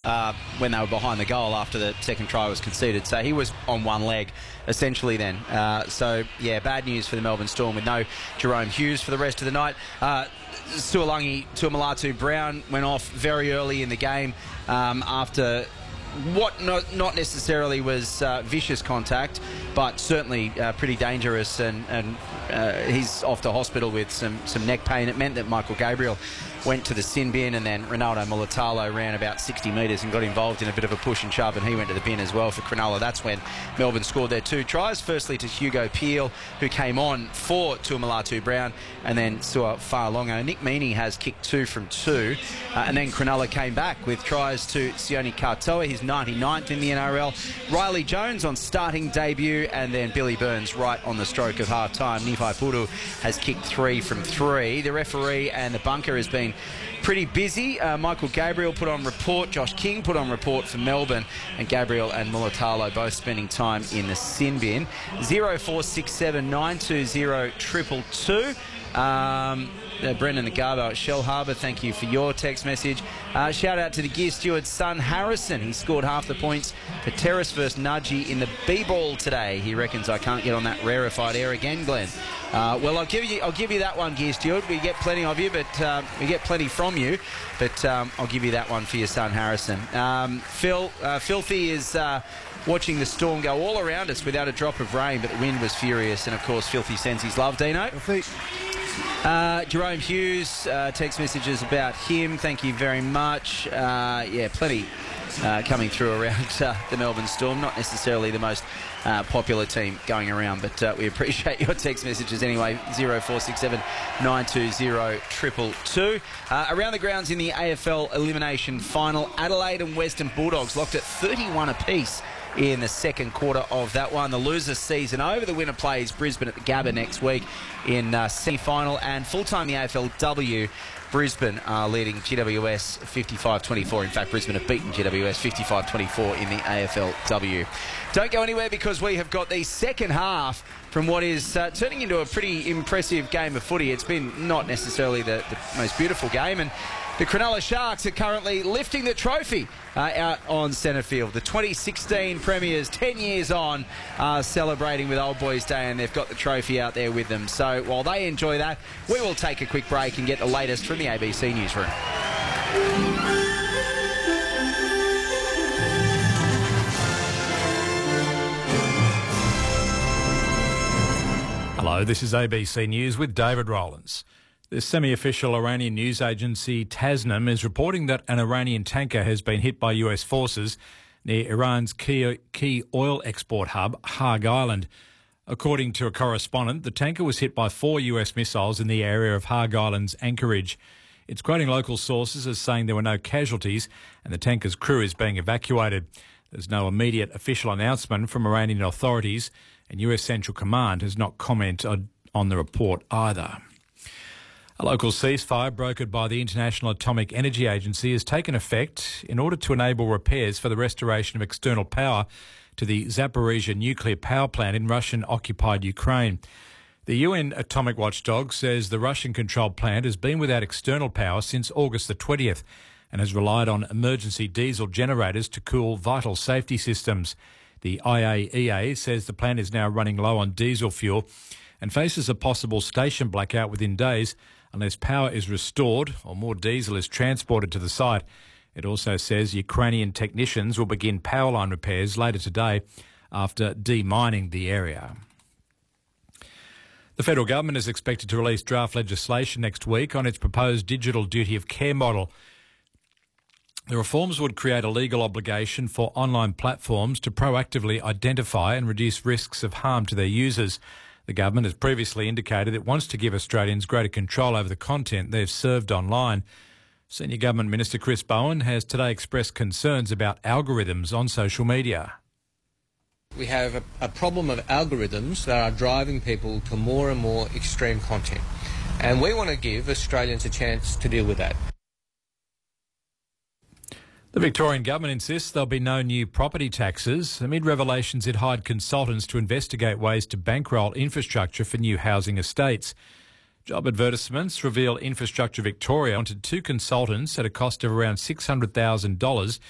when they were behind the goal after the second try was conceded. So he was on one leg, essentially, then. Bad news for the Melbourne Storm with no Jerome Hughes for the rest of the night. Sualangi Tuamulatu Brown went off very early in the game after what not necessarily was vicious contact, but certainly pretty dangerous, and he's off to hospital with some neck pain. It meant that Michael Gabriel went to the sin bin, and then Ronaldo Mulatalo ran about 60 metres and got involved in a bit of a push and shove, and he went to the bin as well for Cronulla. That's when Melbourne scored their two tries, firstly to Hugo Peel, who came on for Tuamulatu Brown, and then Sua Fa'alongo. Nick Meaney has kicked 2 from 2, and then Cronulla came back with tries to Sione Katoa, his 99th in the NRL, Riley Jones on starting debut, and then Billy Burns right on the stroke of half-time. Nifai Puru has kicked 3 from 3. The referee and the bunker has been pretty busy. Michael Gabriel put on report, Josh King put on report for Melbourne, and Gabriel and Mulatalo both spending time in the sin bin. 0467 920 222. Brendan Nagabo at Shell Harbour, thank you for your text message. Shout out to the gear steward's son Harrison. He scored half the points for Terrace versus Nudgee in the B-ball today. He reckons I can't get on that rarefied air again, Glenn. Well, I'll give you that one, gear steward. We get plenty of you, but we get plenty from you. But I'll give you that one for your son Harrison. Filthy is watching the storm go all around us without a drop of rain, but the wind was furious, and of course Filthy sends his love. Dino. Jerome Hughes, text messages about him. Thank you very much. Plenty coming through around the Melbourne Storm. Not necessarily the most popular team going around, but we appreciate your text messages anyway. 0467 920 222. Around the grounds in the AFL Elimination Final, Adelaide and Western Bulldogs locked at 31 apiece in the second quarter of that one. The loser season over. The winner plays Brisbane at the Gabba next week in semi-final, and full-time the AFLW. Brisbane are leading GWS 55-24. In fact, Brisbane have beaten GWS 55-24 in the AFLW. Don't go anywhere, because we have got the second half from what is turning into a pretty impressive game of footy. It's been not necessarily the most beautiful game, and the Cronulla Sharks are currently lifting the trophy out on centre field. The 2016 Premiers, 10 years on, are celebrating with Old Boys Day, and they've got the trophy out there with them. So while they enjoy that, we will take a quick break and get the latest from the ABC Newsroom. Hello, this is ABC News with David Rowlands. The semi-official Iranian news agency Tasnim is reporting that an Iranian tanker has been hit by US forces near Iran's key oil export hub, Hague Island. According to a correspondent, the tanker was hit by 4 US missiles in the area of Hague Island's anchorage. It's quoting local sources as saying there were no casualties and the tanker's crew is being evacuated. There's no immediate official announcement from Iranian authorities, and US Central Command has not commented on the report either. A local ceasefire brokered by the International Atomic Energy Agency has taken effect in order to enable repairs for the restoration of external power to the Zaporizhzhia nuclear power plant in Russian-occupied Ukraine. The UN atomic watchdog says the Russian-controlled plant has been without external power since August the 20th and has relied on emergency diesel generators to cool vital safety systems. The IAEA says the plant is now running low on diesel fuel and faces a possible station blackout within days unless power is restored or more diesel is transported to the site. It also says Ukrainian technicians will begin power line repairs later today after demining the area. The federal government is expected to release draft legislation next week on its proposed digital duty of care model. The reforms would create a legal obligation for online platforms to proactively identify and reduce risks of harm to their users. The government has previously indicated it wants to give Australians greater control over the content they've served online. Senior Government Minister Chris Bowen has today expressed concerns about algorithms on social media. We have a problem of algorithms that are driving people to more and more extreme content, and we want to give Australians a chance to deal with that. The Victorian Government insists there'll be no new property taxes amid revelations it hired consultants to investigate ways to bankroll infrastructure for new housing estates. Job advertisements reveal Infrastructure Victoria wanted 2 consultants at a cost of around $600,000